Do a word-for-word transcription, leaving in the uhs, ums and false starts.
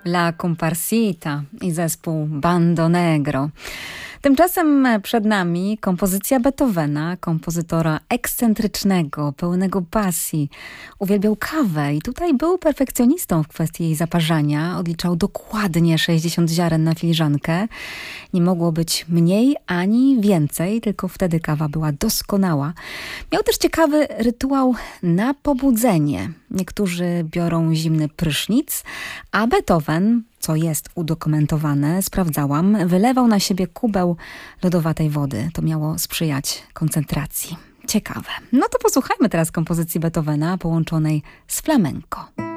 La Comparsita i zespół Bando Negro. Tymczasem przed nami kompozycja Beethovena, kompozytora ekscentrycznego, pełnego pasji. Uwielbiał kawę i tutaj był perfekcjonistą w kwestii jej zaparzania. Odliczał dokładnie sześćdziesiąt ziaren na filiżankę. Nie mogło być mniej ani więcej, tylko wtedy kawa była doskonała. Miał też ciekawy rytuał na pobudzenie. Niektórzy biorą zimny prysznic, a Beethoven, co jest udokumentowane, sprawdzałam, wylewał na siebie kubeł lodowatej wody. To miało sprzyjać koncentracji. Ciekawe. No to posłuchajmy teraz kompozycji Beethovena połączonej z flamenco.